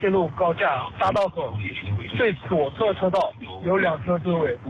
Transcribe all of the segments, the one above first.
线路高架匝道口最左侧车道有2车追尾。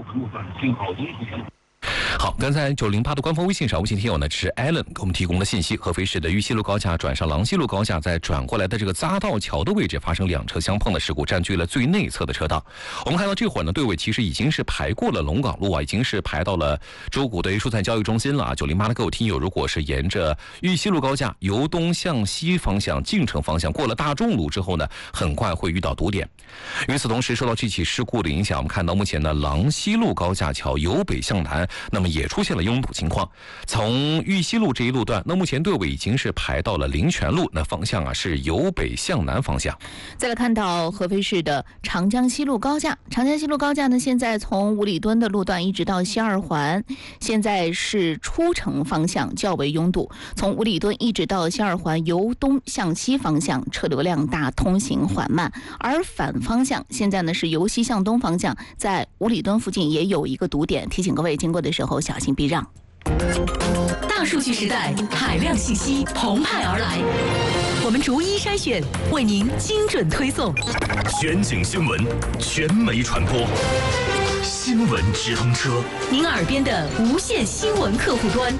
好，刚才908的官方微信上，微信听友呢是 Allen 给我们提供的信息，合肥市的玉溪路高架转上郎西路高架，在转过来的这个匝道桥的位置发生2车相碰的事故，占据了最内侧的车道。我们看到这会儿呢，队尾其实已经是排过了龙岗路啊，已经是排到了周谷的蔬菜交易中心了啊。908的各位听友，如果是沿着玉溪路高架由东向西方向进城方向过了大众路之后呢，很快会遇到堵点。与此同时，受到这起事故的影响，我们看到目前呢，郎西路高架桥由北向南，那么也出现了拥堵情况。从玉溪路这一路段，那目前队尾已经是排到了灵泉路，那方向啊是由北向南方向。 再来看到合肥市的长江西路高架，长江西路高架呢，现在从五里墩的路段一直到西二环，现在是出城方向较为拥堵。从五里墩一直到西二环，由东向西方向车流量大，通行缓慢，而反方向现在呢是由西向东方向，在五里墩附近也有一个堵点，提醒各位经过的时候小心避让。 大数据时代，海量信息澎湃而来，我们逐一筛选，为您精准推送。 全景新闻，全媒传播，新闻直通车， 您耳边的无线新闻客户端。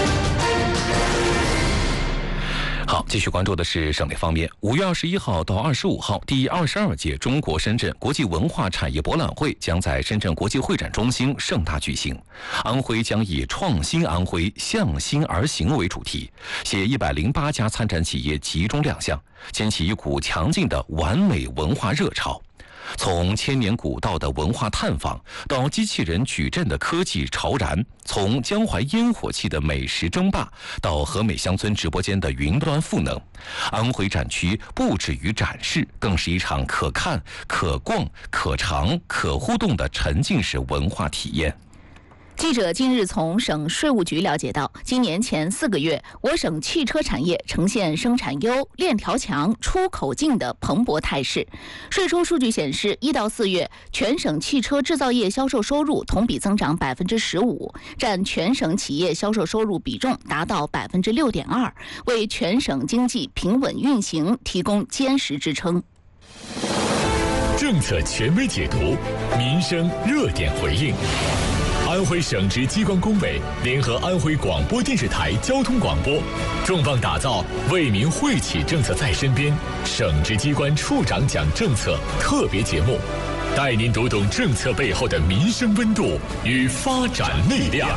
好，继续关注的是省内方面。5月21号到25号，第22届中国深圳国际文化产业博览会将在深圳国际会展中心盛大举行。安徽将以创新安徽，向心而行为主题，携108家参展企业集中亮相，掀起一股强劲的完美文化热潮。从千年古道的文化探访，到机器人矩阵的科技潮燃；从江淮烟火气的美食争霸，到和美乡村直播间的云端赋能，安徽展区不止于展示，更是一场可看、可逛、可尝、可互动的沉浸式文化体验。 记者近日从省税务局了解到，今年前4个月，我省汽车产业呈现生产优、链条强、出口进的蓬勃态势。税收数据显示，1到4月，全省汽车制造业销售收入同比增长15%，占全省企业销售收入比重达到6.2%，为全省经济平稳运行提供坚实支撑。 政策权威解读，民生热点回应。安徽省直机关工委联合安徽广播电视台交通广播，重磅打造为民惠企政策在身边省直机关处长讲政策特别节目，带您读懂政策背后的民生温度与发展力量。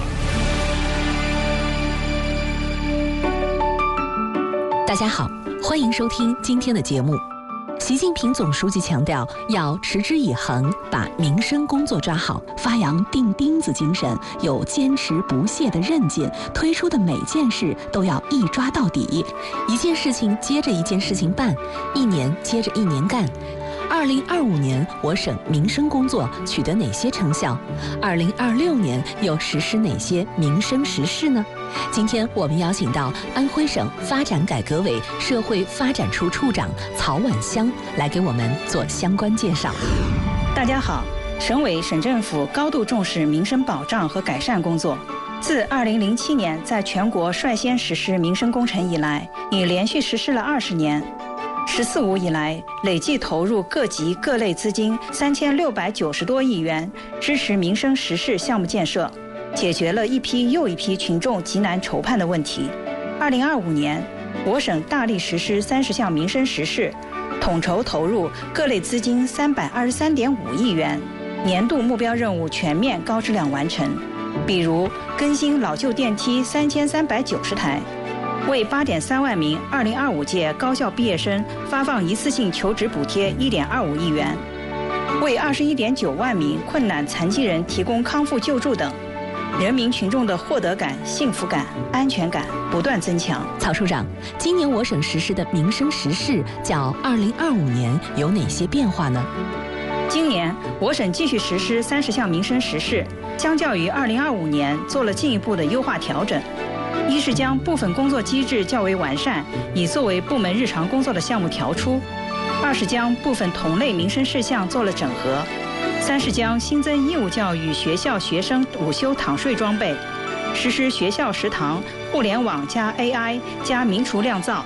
大家好，欢迎收听今天的节目。习近平总书记强调，要持之以恒，把民生工作抓好，发扬钉钉子精神，有坚持不懈的韧劲，推出的每件事都要一抓到底，一件事情接着一件事情办，一年接着一年干。2025年，我省民生工作取得哪些成效？2026年又实施哪些民生实事呢？今天我们邀请到安徽省发展改革委社会发展处处长曹婉香来给我们做相关介绍。 大家好，省委省政府高度重视民生保障和改善工作。自2007年在全国率先实施民生工程以来，已连续实施了20年。“14·5”以来，累计投入各级各类资金3690多亿元，支持民生实事项目建设，解决了一批又一批群众急难愁盼的问题。2025年，我省大力实施30项民生实事，统筹投入各类资金323.5亿元，年度目标任务全面高质量完成。比如，更新老旧电梯3390台。为8.3万名2025届高校毕业生发放一次性求职补贴1.25亿元，为21.9万名困难残疾人提供康复救助等，人民群众的获得感、幸福感、安全感不断增强。 曹处长，今年我省实施的民生实事较2025年有哪些变化呢？ 今年我省继续实施30项民生实事，相较于2025年做了进一步的优化调整。一是将部分工作机制较为完善，以作为部门日常工作的项目调出；二是将部分同类民生事项做了整合；三是将新增义务教育学校学生午休躺睡装备，实施学校食堂互联网加 AI 加民厨酿造，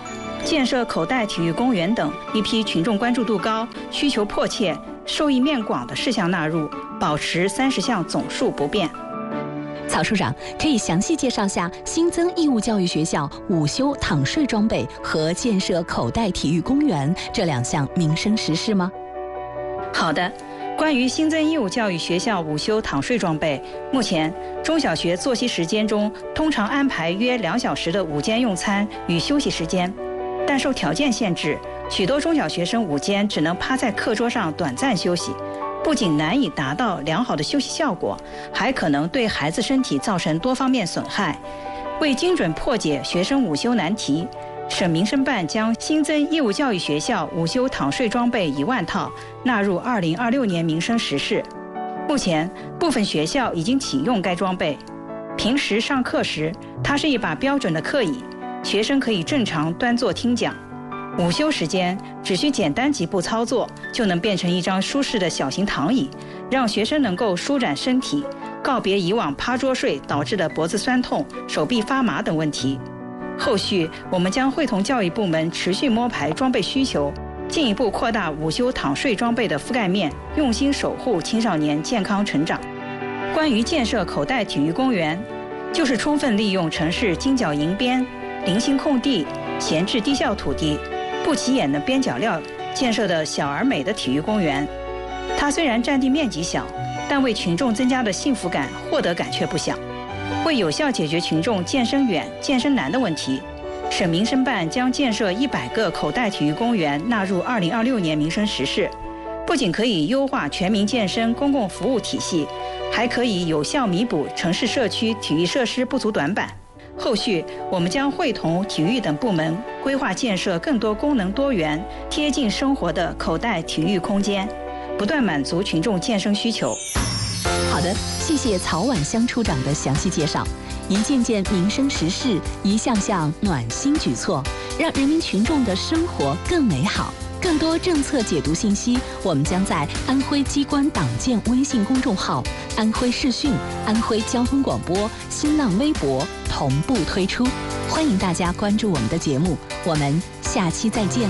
建设口袋体育公园等一批群众关注度高、需求迫切、受益面广的事项纳入，保持30项总数不变。 曹处长，可以详细介绍下新增义务教育学校午休躺睡装备和建设口袋体育公园这2项民生实事吗？ 好的，关于新增义务教育学校午休躺睡装备，目前中小学作息时间中通常安排约2小时的午间用餐与休息时间，但受条件限制，许多中小学生午间只能趴在课桌上短暂休息，不仅难以达到良好的休息效果，还可能对孩子身体造成多方面损害。为精准破解学生午休难题，省民生办将新增义务教育学校午休躺睡装备1万套纳入2026年民生实事。目前，部分学校已经启用该装备。平时上课时，它是一把标准的课椅，学生可以正常端坐听讲。午休时间只需简单几步操作，就能变成一张舒适的小型躺椅，让学生能够舒展身体，告别以往趴桌睡导致的脖子酸痛、手臂发麻等问题。后续我们将会同教育部门持续摸排装备需求，进一步扩大午休躺睡装备的覆盖面，用心守护青少年健康成长。关于建设口袋体育公园，就是充分利用城市金角银边、零星空地、闲置低效土地、不起眼的边角料建设的小而美的体育公园。它虽然占地面积小，但为群众增加的幸福感、获得感却不小。为有效解决群众健身远、健身难的问题，省民生办将建设100个口袋体育公园纳入2026年民生实事，不仅可以优化全民健身公共服务体系，还可以有效弥补城市社区体育设施不足短板。后续我们将会同体育等部门规划建设更多功能多元、贴近生活的口袋体育空间，不断满足群众健身需求。 好的，谢谢曹婉香处长的详细介绍。一件件民生实事，一项项暖心举措，让人民群众的生活更美好。更多政策解读信息，我们将在安徽机关党建微信公众号、安徽视讯、安徽交通广播、新浪微博同步推出，欢迎大家关注我们的节目。我们下期再见。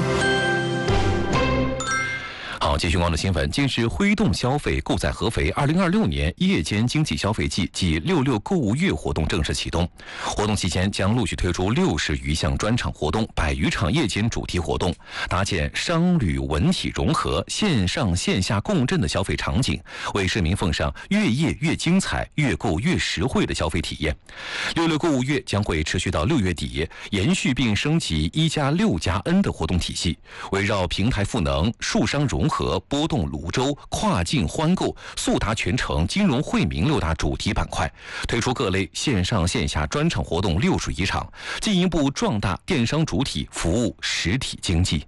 好，继续关注新闻。近日，挥动消费，购在合肥2026年夜间经济消费季暨66购物月活动正式启动。活动期间将陆续推出60余项专场活动、100余场夜间主题活动，搭建商旅文体融合、线上线下共振的消费场景，为市民奉上越夜越精彩、越购越实惠的消费体验。66购物月将会持续到6月底，延续并升级1+6+N 的活动体系，围绕平台赋能、数商融合、波动泸州、跨境欢购、速达全城、金融惠民6大主题板块，推出各类线上线下专场活动60余场，进一步壮大电商主体服务实体经济。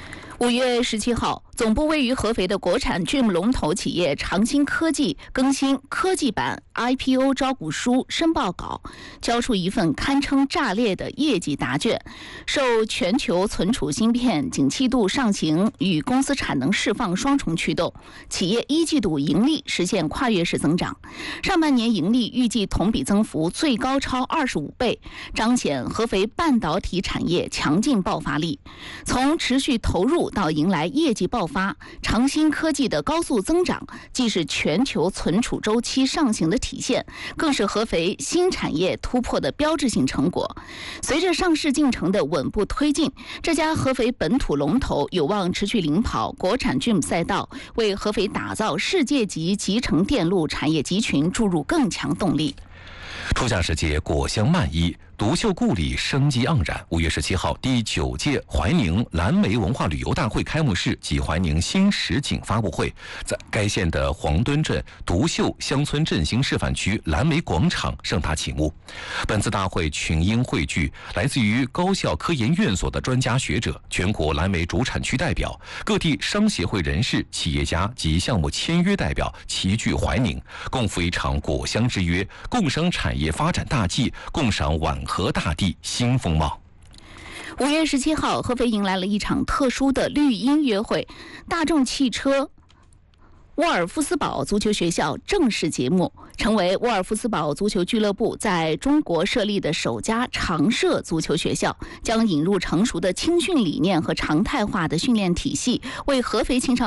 5月17号，总部位于合肥的国产 GYM 龙头企业长兴科技更新科技版 IPO 招股书申报稿，交出一份堪称炸裂的业绩答卷。受全球存储芯片景气度上行与公司产能释放双重驱动，企业1季度盈利实现跨越式增长，上半年盈利预计同比增幅最高超25倍，彰显合肥半导体产业强劲爆发力。从持续投入到迎来业绩爆发，长兴科技的高速增长既是全球存储周期上行的体现，更是合肥新产业突破的标志性成果。随着上市进程的稳步推进，这家合肥本土龙头有望持续领跑国产 GYM 赛道，为合肥打造世界级集成电路产业集群注入更强动力。 初夏时节，果香漫溢，独秀故里生机盎然。5月17号，第9届怀宁蓝莓文化旅游大会开幕式及怀宁新实景发布会在该县的黄墩镇独秀乡村振兴示范区蓝莓广场盛大启幕。本次大会群英汇聚，来自于高校科研院所的专家学者、全国蓝莓主产区代表、各地商协会人士、企业家及项目签约代表齐聚怀宁，共赴一场果香之约，共商产业发展大计，共赏皖河大地新风貌。 5月17号，合肥迎来了一场特殊的绿音乐会，大众汽车沃尔夫斯堡足球学校正式揭幕， 成为沃尔夫斯堡足球俱乐部在中国设立的首家常设足球学校，将引入成熟的青训理念和常态化的训练体系，为合肥青少